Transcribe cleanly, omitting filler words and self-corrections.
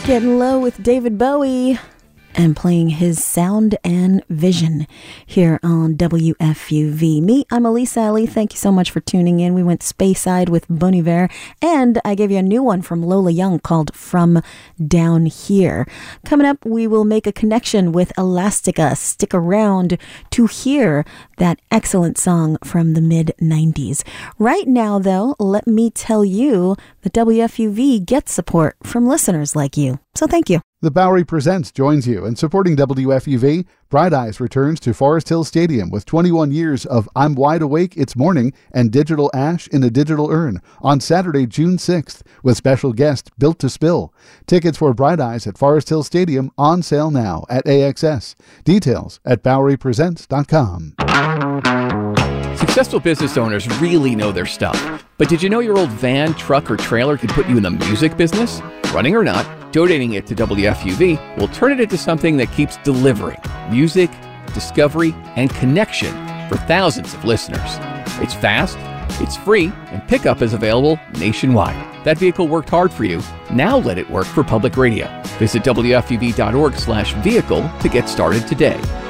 Getting Low with David Bowie and playing his Sound and Vision here on WFUV. Me, I'm Elisa Ali. Thank you so much for tuning in. We went Speyside with Bon Iver, and I gave you a new one from Lola Young called From Down Here. Coming up, we will make a connection with Elastica. Stick around to hear that excellent song from the mid-90s. Right now, though, let me tell you that WFUV gets support from listeners like you. So thank you. The Bowery Presents joins you in supporting WFUV. Bright Eyes returns to Forest Hill Stadium with 21 years of I'm Wide Awake, It's Morning and Digital Ash in a Digital Urn on Saturday, June 6th with special guest Built to Spill. Tickets for Bright Eyes at Forest Hill Stadium on sale now at AXS. Details at BoweryPresents.com. Successful business owners really know their stuff. But did you know your old van, truck, or trailer could put you in the music business? Running or not, donating it to WFUV will turn it into something that keeps delivering music, discovery, and connection for thousands of listeners. It's fast, it's free, and pickup is available nationwide. That vehicle worked hard for you. Now let it work for public radio. Visit WFUV.org/vehicle to get started today.